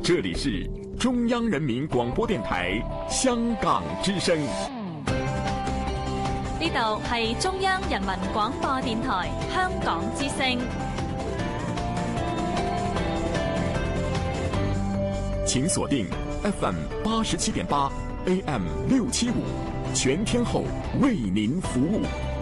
这里是中央人民廣播電台香港之聲。 呢度係中央人民廣播電台香港之聲。 請鎖定 FM 87.8 AM 675，全天候為您服務。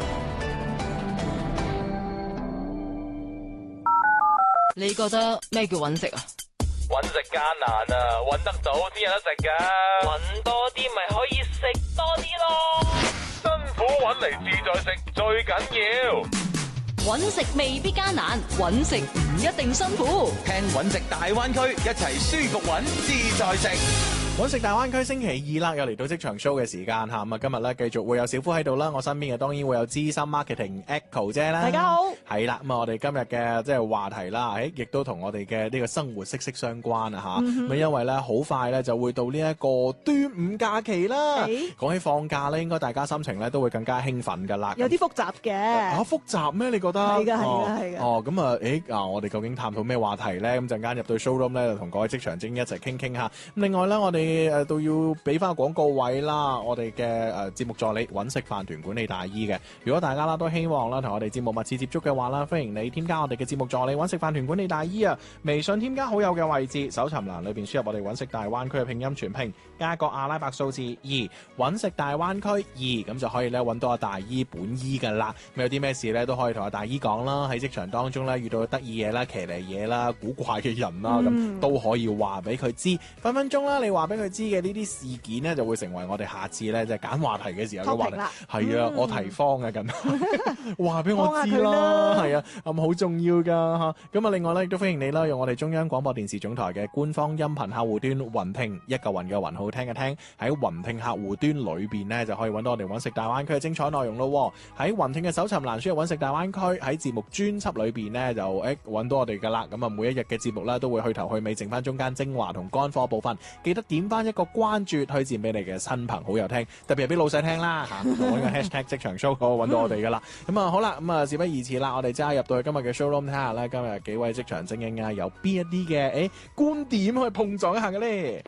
你覺得咩叫揾食啊？ 揾食艱難啊，揾得到先有得食噶。揾多啲咪可以食多啲咯。辛苦揾嚟自在食最緊要。 揾食未必艱難，揾食唔一定辛苦。 聽揾食大灣區，一齊舒服揾，自在食。 揾食大灣區星期二啦，又嚟到職場 show 嘅時間嚇，咁啊今日咧繼續會有小夫喺度啦，我身邊嘅當然會有資深 marketing Echo 姐啦。 大家好，係啦，咁啊我哋今日嘅即係話題啦，亦都同我哋嘅呢個生活息息相關啊嚇。咁因為咧好快咧就會到呢一個端午假期啦。講起放假咧，應該大家心情咧都會更加興奮㗎啦。 有啲複雜嘅。 複雜咩？你覺得？ 係㗎。 咁啊，我哋究竟探討咩話題咧？咁陣間入到 showroom 咧，就同各位職場精英一齊傾下。咁另外咧，我哋都要俾翻個廣告位啦，我哋嘅節目助理揾食飯團管理大衣嘅。如果大家啦都希望啦同我哋節目密切接觸嘅話啦，歡迎你添加我哋嘅節目助理揾食飯團管理大衣啊！微信添加好友嘅位置，搜尋欄裏邊輸入我哋揾食大灣區嘅拼音全拼，加個阿拉伯數字2，揾食大灣區2，咁就可以咧揾到阿大衣本衣噶啦。咁有啲咩事咧都可以同阿大衣講啦。喺職場當中咧遇到得意嘢啦、騎呢嘢啦、古怪嘅人啦，咁都可以話俾佢知。分分鐘啦，你話俾佢知嘅呢啲事件咧，就會成為我哋下次咧即係揀話題嘅時候嘅話題。係啊，我提方啊咁，話俾我知啦。係啊，咁好重要噶嚇。咁啊，另外咧亦都歡迎你啦，用我哋中央廣播電視總台嘅官方音頻客戶端雲聽，一個雲嘅雲，好聽嘅聽，喺雲聽客戶端裏邊咧就可以揾到我哋揾食大灣區嘅精彩內容咯。喺雲聽嘅搜尋欄輸入揾食大灣區，喺節目專輯裏邊咧就揾到我哋噶啦。咁啊，每一日嘅節目咧都會去頭去尾，剩翻中間精華同乾貨部分，記得點翻一個關注，推薦俾你嘅親朋好友聽，特別係俾老細聽啦嚇。我呢個 hashtag 職場 show 揾到我哋噶啦。咁啊好啦，咁啊事不宜遲啦，我哋即刻入到去今日嘅 showroom 睇下咧，今日幾位職場精英啊，有邊一啲嘅觀點去碰撞一下嘅咧？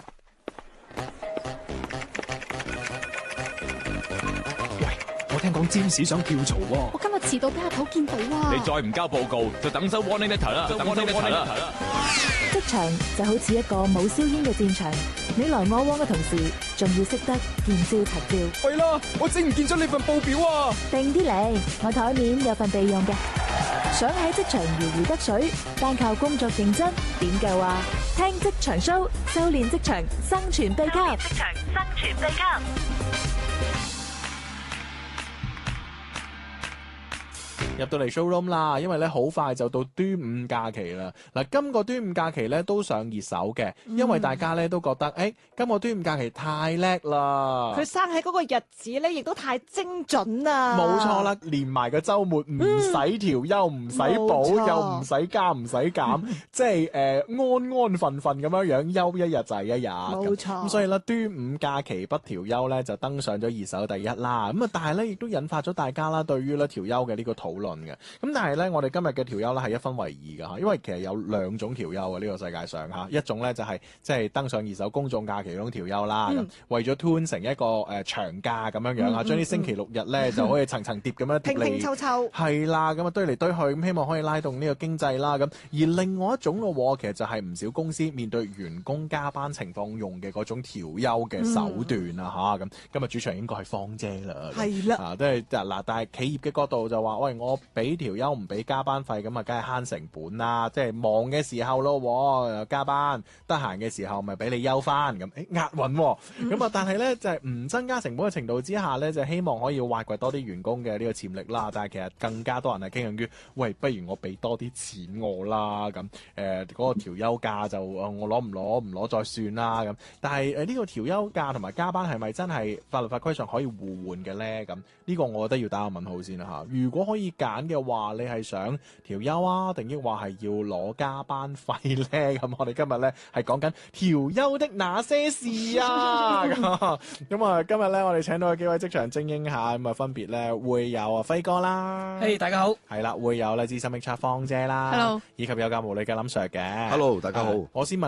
我聽講占士想跳槽喎， 我今日遲到俾阿頭見到啊！ 你再唔交報告，就等收 warning letter 啦， 職場就好似一個冇硝煙嘅戰場，你來我往嘅同時，仲要識得見招拆招。 係啦，我整唔見咗呢份報表啊！ 定啲嚟，我台面有份備用嘅。想喺職場如魚得水，單靠工作認真點夠啊？聽職場 show， 修煉職場生存秘笈。 入到嚟 showroom 啦，因為咧好快就到端午假期啦。嗱，今個端午假期咧都上熱搜嘅，因為大家咧都覺得，今個端午假期太叻啦。 佢生喺嗰個日子咧，亦都太精準啦。 冇錯啦，連埋個週末唔使調休，唔使補，又唔使加，唔使減，即係安安分分咁樣休一日就係一日。 冇錯。 咁所以咧，端午假期不調休咧就登上咗熱搜第一啦。咁啊，但係咧亦都引發咗大家啦對於咧調休嘅呢個討論嘅。咁但係咧，我哋今日嘅調休咧係一分為二㗎嚇，因為其實有兩種調休嘅呢個世界上嚇，一種咧就係即係登上熱搜公眾假期嗰種調休啦，為咗 turn 成一個長假咁樣樣啊，將啲星期六日咧就可以層層疊咁樣疊嚟， 拼拼湊湊係啦，咁啊堆嚟堆去，咁希望可以拉動呢個經濟啦。咁而另外一種咯，其實就係唔少公司面對員工加班情況用嘅嗰種調休嘅手段啊嚇。咁今日主場應該係芳姐啦， 係啦， 都係嗱，但係企業嘅角度就話，喂，我俾調休唔俾加班費，咁啊，梗係慳成本啦。即係忙嘅時候咯，加班；得閒嘅時候咪俾你休翻，咁押韻。咁啊，但係咧就係唔增加成本嘅程度之下咧，就希望可以挖掘多啲員工嘅呢個潛力啦。但係其實更加多人係傾向於，喂，不如我俾多啲錢我啦。咁嗰個調休假就我攞唔攞再算啦。咁但係呢個調休假同埋加班係咪真係法律法規上可以互換嘅咧？咁呢個我覺得要打個問號先啦嚇。如果可以揀嘅話，你係想調休啊，定抑或係要攞加班費咧？咁我哋今日咧係講緊調休的那些事啊！咁啊，今日咧我哋請到嘅幾位職場精英下，咁啊分別咧會有啊輝哥啦， 大家好， 係啦，會有咧資深 HR 芳姐啦， Hello， 以及有教無理嘅林 Sir 嘅 ，Hello， 大家好。 我先問